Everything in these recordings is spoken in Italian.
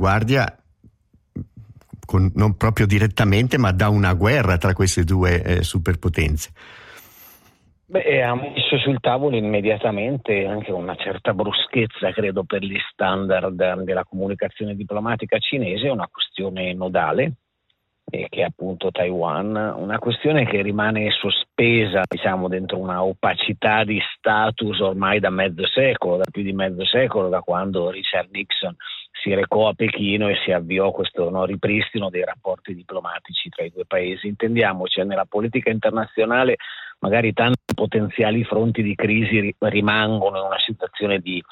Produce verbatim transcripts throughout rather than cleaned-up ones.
all'avanguardia, con, non proprio direttamente, ma da una guerra tra queste due eh, superpotenze. Beh, ha messo sul tavolo immediatamente anche una certa bruschezza, credo, per gli standard della comunicazione diplomatica cinese, una questione nodale, e che è appunto Taiwan, una questione che rimane sospesa, diciamo, dentro una opacità di status ormai da mezzo secolo, da più di mezzo secolo, da quando Richard Nixon si recò a Pechino e si avviò questo no, ripristino dei rapporti diplomatici tra i due paesi. Intendiamoci, nella politica internazionale magari tanti potenziali fronti di crisi rimangono in una situazione di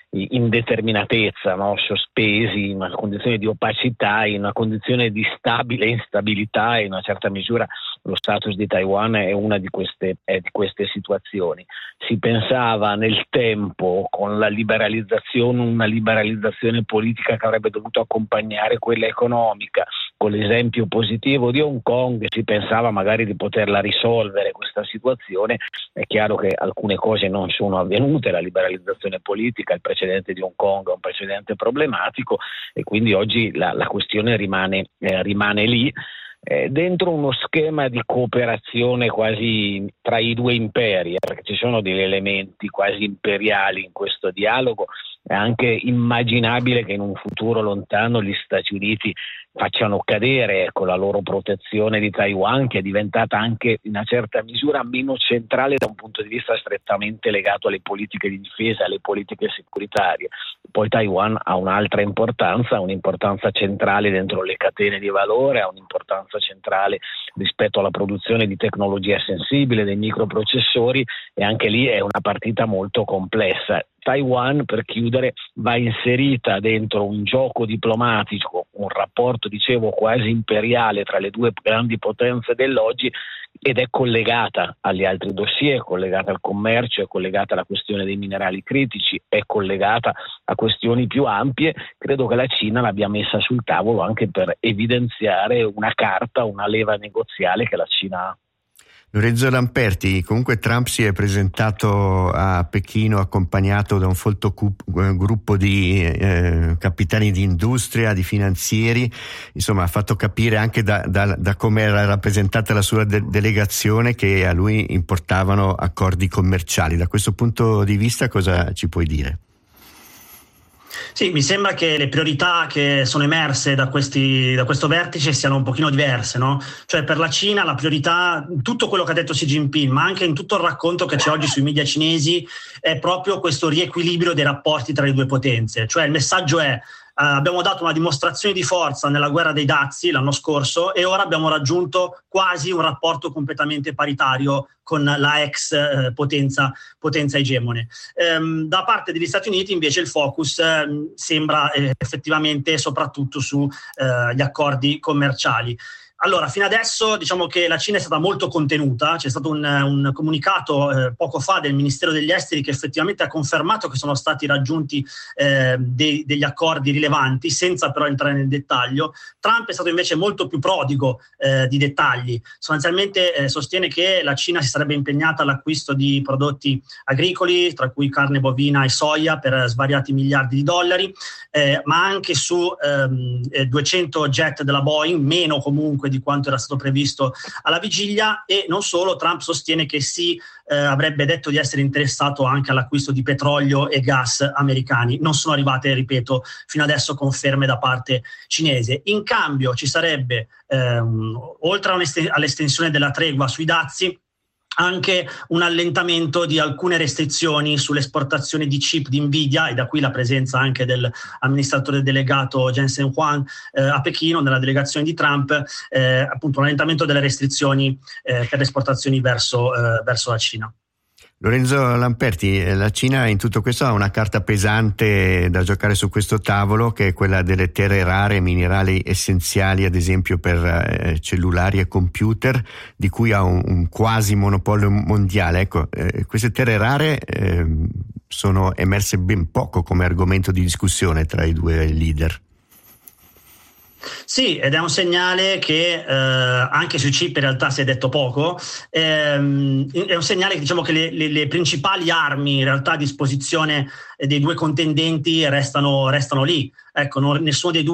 indeterminatezza, no? Sospesi in una condizione di opacità, in una condizione di stabile instabilità, e in una certa misura lo status di Taiwan è una di queste, è di queste situazioni. Si pensava nel tempo, con la liberalizzazione, una liberalizzazione politica che avrebbe dovuto accompagnare quella economica, con l'esempio positivo di Hong Kong, si pensava magari di poterla risolvere questa situazione. È chiaro che alcune cose non sono avvenute, la liberalizzazione politica, il precedente di Hong Kong è un precedente problematico, e quindi oggi la, la questione rimane, eh, rimane lì, eh, dentro uno schema di cooperazione quasi tra i due imperi, eh, perché ci sono degli elementi quasi imperiali in questo dialogo. È anche immaginabile che in un futuro lontano gli Stati Uniti facciano cadere ecco, la loro protezione di Taiwan, che è diventata anche in una certa misura meno centrale da un punto di vista strettamente legato alle politiche di difesa, alle politiche securitarie. Poi Taiwan ha un'altra importanza, un'importanza centrale dentro le catene di valore, ha un'importanza centrale rispetto alla produzione di tecnologia sensibile, dei microprocessori, e anche lì è una partita molto complessa. Taiwan, per chiudere, va inserita dentro un gioco diplomatico, un rapporto, dicevo, quasi imperiale tra le due grandi potenze dell'oggi, ed è collegata agli altri dossier, è collegata al commercio, è collegata alla questione dei minerali critici, è collegata a questioni più ampie. Credo che la Cina l'abbia messa sul tavolo anche per evidenziare una carta, una leva negoziale che la Cina ha. Lorenzo Lamperti, comunque Trump si è presentato a Pechino accompagnato da un folto cu- gruppo di eh, capitani di industria, di finanzieri, insomma ha fatto capire anche da, da, da come era rappresentata la sua de- delegazione che a lui importavano accordi commerciali. Da questo punto di vista cosa ci puoi dire? Sì, mi sembra che le priorità che sono emerse da, questi, da questo vertice siano un pochino diverse, no? Cioè per la Cina la priorità, tutto quello che ha detto Xi Jinping, ma anche in tutto il racconto che c'è oggi sui media cinesi, è proprio questo riequilibrio dei rapporti tra le due potenze. Cioè il messaggio è: Uh, abbiamo dato una dimostrazione di forza nella guerra dei dazi l'anno scorso e ora abbiamo raggiunto quasi un rapporto completamente paritario con la ex eh, potenza, potenza egemone. Ehm, da parte degli Stati Uniti invece il focus eh, sembra eh, effettivamente soprattutto sugli eh, accordi commerciali. Allora, fino adesso diciamo che la Cina è stata molto contenuta. C'è stato un, un comunicato eh, poco fa del Ministero degli Esteri che effettivamente ha confermato che sono stati raggiunti eh, dei, degli accordi rilevanti, senza però entrare nel dettaglio. Trump è stato invece molto più prodigo eh, di dettagli. Sostanzialmente eh, sostiene che la Cina si sarebbe impegnata all'acquisto di prodotti agricoli, tra cui carne bovina e soia, per svariati miliardi di dollari, eh, ma anche su ehm, duecento jet della Boeing, meno comunque di quanto era stato previsto alla vigilia. E non solo, Trump sostiene che sì, eh, avrebbe detto di essere interessato anche all'acquisto di petrolio e gas americani. Non sono arrivate, ripeto, fino adesso conferme da parte cinese. In cambio ci sarebbe, ehm, oltre all'estensione della tregua sui dazi, anche un allentamento di alcune restrizioni sull'esportazione di chip di Nvidia, e da qui la presenza anche dell'amministratore delegato Jensen Huang eh, a Pechino nella delegazione di Trump, eh, appunto un allentamento delle restrizioni eh, per le esportazioni verso, eh, verso la Cina. Lorenzo Lamperti, la Cina in tutto questo ha una carta pesante da giocare su questo tavolo, che è quella delle terre rare, minerali essenziali, ad esempio per eh, cellulari e computer, di cui ha un, un quasi monopolio mondiale. Ecco, eh, queste terre rare eh, sono emerse ben poco come argomento di discussione tra i due leader. Sì, ed è un segnale che eh, anche sui chip in realtà si è detto poco. Ehm, è un segnale che diciamo che le, le, le principali armi in realtà a disposizione dei due contendenti restano, restano lì. Ecco, non, nessuno dei due